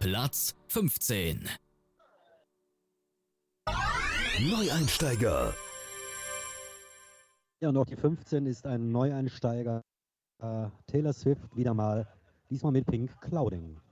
Platz 15. Neueinsteiger. Ja, und auch die 15 ist ein Neueinsteiger. Taylor Swift wieder mal, diesmal mit Pink Clouding.